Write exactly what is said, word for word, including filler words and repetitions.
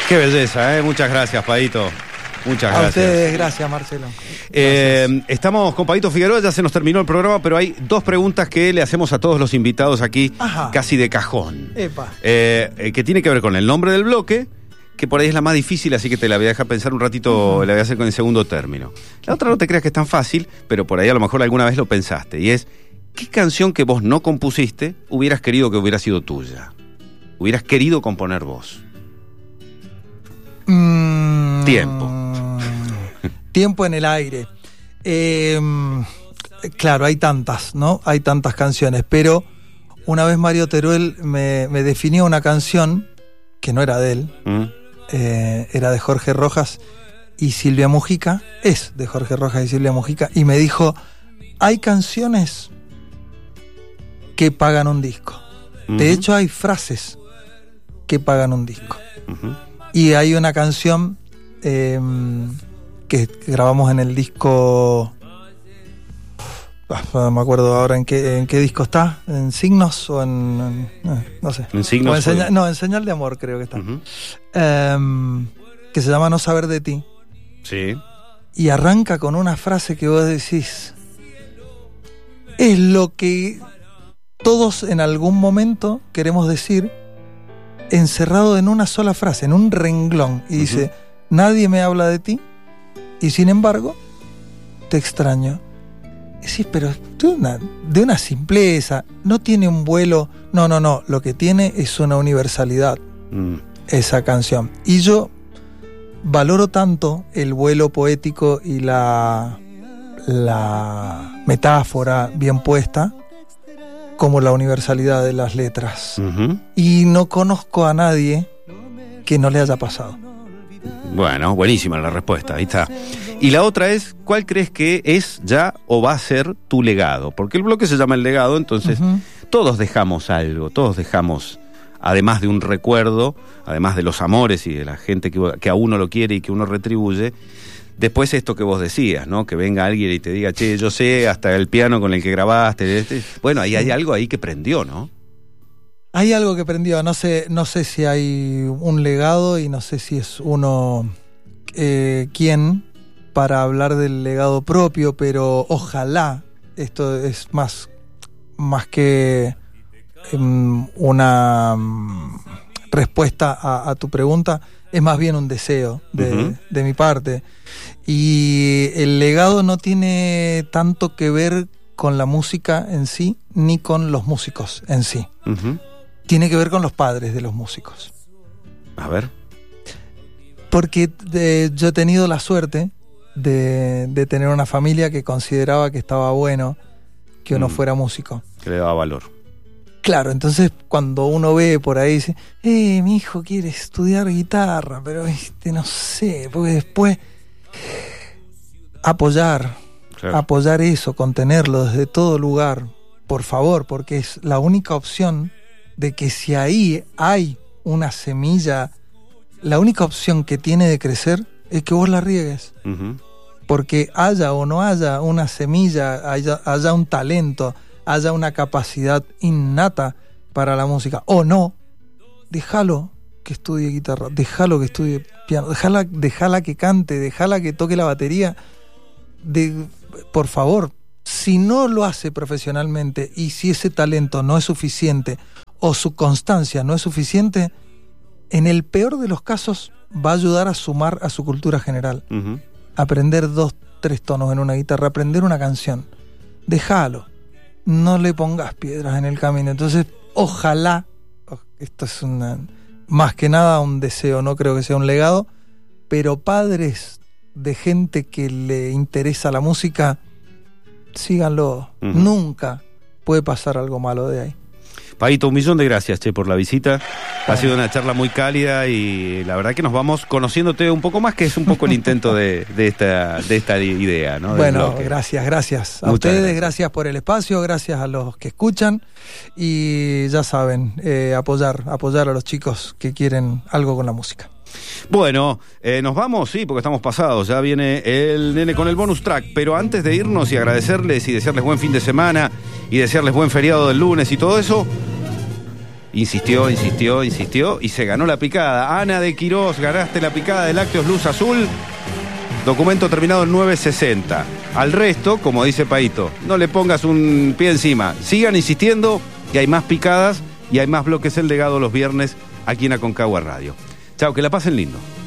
Qué belleza, ¿eh? Muchas gracias, Paito. Muchas gracias. A ustedes, gracias, Marcelo. Eh, Gracias. Estamos con Paito Figueroa, ya se nos terminó el programa, pero hay dos preguntas que le hacemos a todos los invitados aquí, Ajá. casi de cajón. Epa. Eh, eh, que tiene que ver con el nombre del bloque, que por ahí es la más difícil, así que te la voy a dejar pensar un ratito, uh-huh. La voy a hacer con el segundo término. La otra no te creas que es tan fácil, pero por ahí a lo mejor alguna vez lo pensaste, y es, ¿qué canción que vos no compusiste hubieras querido que hubiera sido tuya? Hubieras querido componer vos. Mm, Tiempo. Tiempo en el aire. Eh, claro, hay tantas, ¿no? Hay tantas canciones, pero una vez Mario Teruel me, me definió una canción que no era de él, ¿Mm? eh, era de Jorge Rojas y Silvia Mujica, es de Jorge Rojas y Silvia Mujica, y me dijo, hay canciones que pagan un disco. Uh-huh. De hecho, hay frases que pagan un disco. Uh-huh. Y hay una canción eh, que grabamos en el disco, no me acuerdo ahora en qué, en qué disco está, en Signos o en, en no sé. En Signos. En señal, no, en Señal de Amor creo que está. Uh-huh. eh, que se llama No Saber de Ti. Sí. Y arranca con una frase que vos decís, es lo que todos en algún momento queremos decir, encerrado en una sola frase, en un renglón, y uh-huh. dice, nadie me habla de ti, y sin embargo, te extraño. Sí, pero de una, de una simpleza, no tiene un vuelo, no, no, no, lo que tiene es una universalidad, mm. esa canción. Y yo valoro tanto el vuelo poético y la, la metáfora bien puesta, como la universalidad de las letras. Uh-huh. Y no conozco a nadie que no le haya pasado. Bueno, buenísima la respuesta, ahí está. Y la otra es, ¿cuál crees que es ya o va a ser tu legado? Porque el bloque se llama El Legado, entonces uh-huh. todos dejamos algo, todos dejamos, además de un recuerdo, además de los amores y de la gente que, que a uno lo quiere y que uno retribuye, después esto que vos decías, ¿no? Que venga alguien y te diga, che, yo sé hasta el piano con el que grabaste. Este. Bueno, ahí hay algo ahí que prendió, ¿no? Hay algo que prendió. No sé, no sé si hay un legado y no sé si es uno eh, quién para hablar del legado propio, pero ojalá, esto es más, más que um, una um, respuesta a, a tu pregunta, es más bien un deseo de, uh-huh. de mi parte. Y el legado no tiene tanto que ver con la música en sí, ni con los músicos en sí. Uh-huh. Tiene que ver con los padres de los músicos. A ver. Porque de, yo he tenido la suerte de, de tener una familia que consideraba que estaba bueno que uno mm. fuera músico. Que le daba valor. Claro, entonces cuando uno ve por ahí, dice, eh, mi hijo quiere estudiar guitarra, pero este, no sé, porque después apoyar, claro. apoyar eso, contenerlo desde todo lugar, por favor, porque es la única opción de que si ahí hay una semilla, la única opción que tiene de crecer es que vos la riegues. Uh-huh. Porque haya o no haya una semilla, haya, haya un talento, haya una capacidad innata para la música, o no, déjalo que estudie guitarra, déjalo que estudie piano, déjala, déjala que cante, déjala que toque la batería, de, por favor, si no lo hace profesionalmente y si ese talento no es suficiente o su constancia no es suficiente, en el peor de los casos va a ayudar a sumar a su cultura general. Uh-huh. Aprender dos, tres tonos en una guitarra, aprender una canción, déjalo. No le pongas piedras en el camino. Entonces, ojalá, esto es una, más que nada un deseo, no creo que sea un legado, pero padres de gente que le interesa la música, síganlo. Uh-huh. Nunca puede pasar algo malo de ahí. Paito, un millón de gracias, che, por la visita. Ha sido una charla muy cálida y la verdad que nos vamos conociéndote un poco más, que es un poco el intento de, de, esta, de esta idea, ¿no? Bueno, gracias, gracias. A Muchas ustedes, gracias. gracias por el espacio, gracias a los que escuchan y ya saben, eh, apoyar, apoyar a los chicos que quieren algo con la música. Bueno, eh, nos vamos, sí, porque estamos pasados. Ya viene el nene con el bonus track. Pero antes de irnos y agradecerles y desearles buen fin de semana y desearles buen feriado del lunes y todo eso, Insistió, insistió, insistió y se ganó la picada. Ana de Quirós, ganaste la picada de Lácteos Luz Azul. Documento terminado en nueve sesenta. Al resto, como dice Paito, no le pongas un pie encima. Sigan insistiendo que hay más picadas y hay más bloques El Legado los viernes aquí en Aconcagua Radio. Chao, que la pasen lindo.